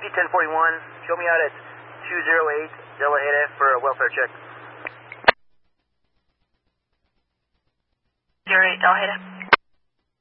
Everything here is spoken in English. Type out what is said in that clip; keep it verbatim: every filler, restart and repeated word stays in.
P ten forty-one, show me out at two oh eight De La Haye for a welfare check. zero eight De La Haye.